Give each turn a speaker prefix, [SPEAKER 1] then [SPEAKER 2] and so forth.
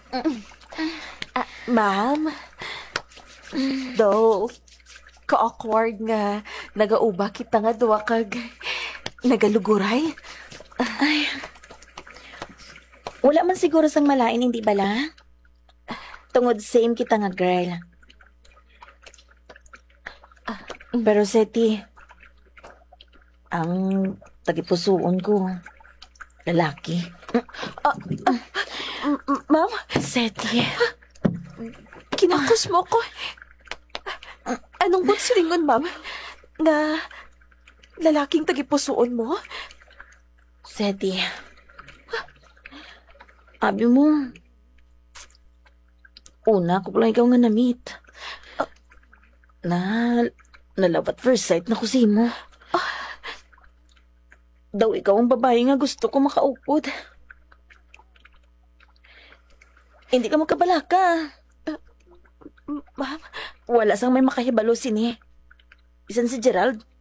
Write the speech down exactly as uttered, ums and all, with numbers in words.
[SPEAKER 1] Ah, ma'am, do, ka-awkward nga, nagauba kita nga duwa kag nagaluguray.
[SPEAKER 2] Wala man siguro sang malain, hindi bala? Tungod same kita nga girl. Pero Seti, ang tagipusoon ko, lalaki.
[SPEAKER 1] M- m- ma'am,
[SPEAKER 2] Seti,
[SPEAKER 1] kinakos mo ko. Anong bunsilingon, ma'am? Nga lalaking tagipusoon mo?
[SPEAKER 2] Seti. Abi mo, una ko lang ikaw nga na-meet. Na, na love at first sight na ko si mo. Daw ikaw ang babae nga gusto ko makaupod. Hindi ka magkabalaka.
[SPEAKER 1] M- Ma'am,
[SPEAKER 2] Wala sang may makahibalo sini. Bisan si Gerald,